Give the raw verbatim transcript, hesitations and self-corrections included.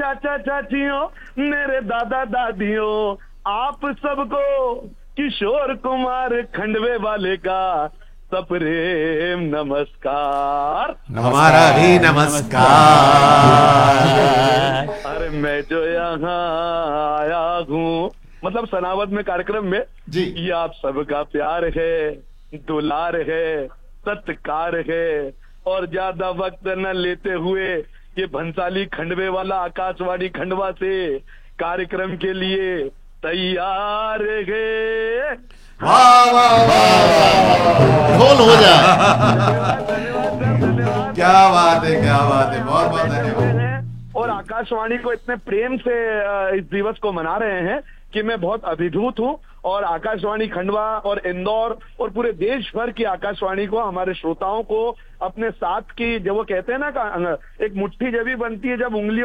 चाचा चाचियों, मेरे दादा दादियों, आप सबको किशोर कुमार खंडवे वाले का सप्रेम नमस्कार। हमारा भी नमस्कार। अरे मैं जो यहाँ आया हूँ, मतलब सनावद में कार्यक्रम में जी, ये आप सबका प्यार है, दुलार है, सत्कार है, और ज्यादा वक्त न लेते हुए ये भंसाली खंडवे वाला आकाशवाणी खंडवा से कार्यक्रम के लिए तैयार है। वाह वाह वाह, ढोल हो जाए। धन्यवाद सर, धन्यवाद। क्या बात है, क्या बात है, बहुत बहुत धन्यवाद। और आकाशवाणी को इतने प्रेम से इस दिवस को मना रहे हैं कि मैं बहुत अभिभूत हूँ। और आकाशवाणी खंडवा और इंदौर और पूरे देश भर की आकाशवाणी को, हमारे श्रोताओं को अपने साथ की, जो वो कहते हैं ना, एक मुट्ठी जब भी बनती है जब उंगलियों